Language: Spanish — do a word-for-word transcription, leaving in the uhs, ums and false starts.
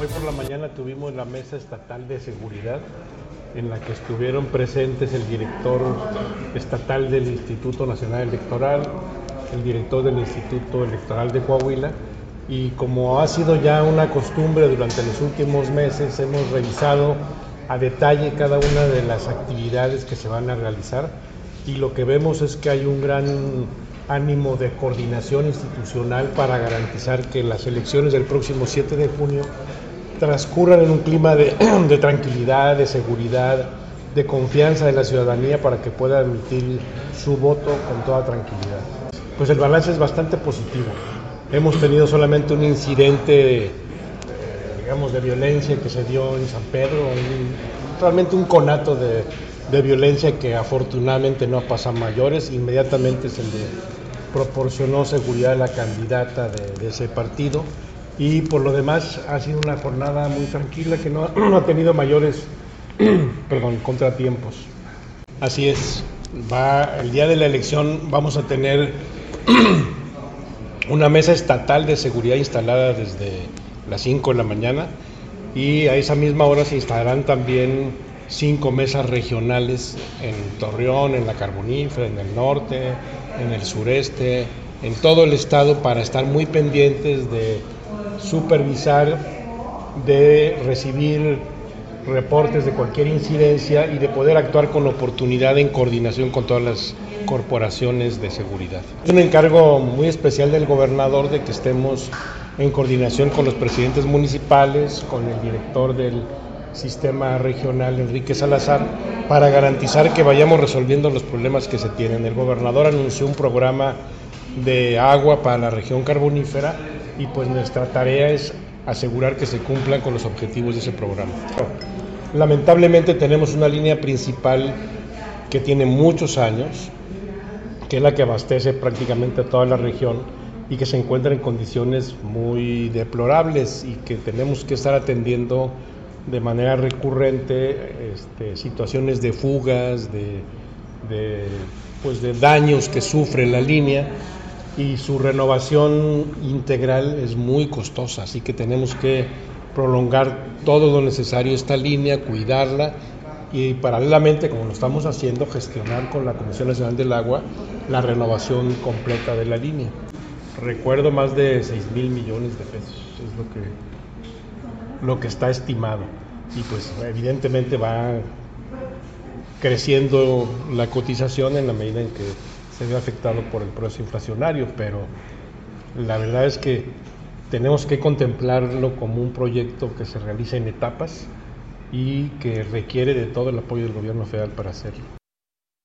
Hoy por la mañana tuvimos la Mesa Estatal de Seguridad, en la que estuvieron presentes el director estatal del Instituto Nacional Electoral, el director del Instituto Electoral de Coahuila, y como ha sido ya una costumbre durante los últimos meses, hemos revisado a detalle cada una de las actividades que se van a realizar, y lo que vemos es que hay un gran ánimo de coordinación institucional para garantizar que las elecciones del próximo siete de junio transcurran en un clima de, de tranquilidad, de seguridad, de confianza de la ciudadanía para que pueda emitir su voto con toda tranquilidad. Pues el balance es bastante positivo. Hemos tenido solamente un incidente, eh, digamos, de violencia que se dio en San Pedro, un, realmente un conato de, de violencia que afortunadamente no pasa a mayores. Inmediatamente se le proporcionó seguridad a la candidata de, de ese partido, y por lo demás ha sido una jornada muy tranquila que no, no ha tenido mayores perdón, contratiempos. Así es, va, el día de la elección vamos a tener una mesa estatal de seguridad instalada desde las cinco de la mañana, y a esa misma hora se instalarán también cinco mesas regionales en Torreón, en la Carbonífera, en el norte, en el sureste, en todo el estado, para estar muy pendientes de supervisar, de recibir reportes de cualquier incidencia y de poder actuar con oportunidad en coordinación con todas las corporaciones de seguridad. Es un encargo muy especial del gobernador de que estemos en coordinación con los presidentes municipales, con el director del sistema regional, Enrique Salazar, para garantizar que vayamos resolviendo los problemas que se tienen. El gobernador anunció un programa de agua para la región carbonífera, y pues nuestra tarea es asegurar que se cumplan con los objetivos de ese programa. Lamentablemente tenemos una línea principal que tiene muchos años, que es la que abastece prácticamente a toda la región y que se encuentra en condiciones muy deplorables y que tenemos que estar atendiendo de manera recurrente este, situaciones de fugas, de, de, pues de daños que sufre la línea, y su renovación integral es muy costosa, así que tenemos que prolongar todo lo necesario esta línea, cuidarla y paralelamente, como lo estamos haciendo, gestionar con la Comisión Nacional del Agua la renovación completa de la línea. Recuerdo más de seis mil millones de pesos, es lo que lo que está estimado, y pues evidentemente va creciendo la cotización en la medida en que se ve afectado por el proceso inflacionario, pero la verdad es que tenemos que contemplarlo como un proyecto que se realiza en etapas y que requiere de todo el apoyo del gobierno federal para hacerlo.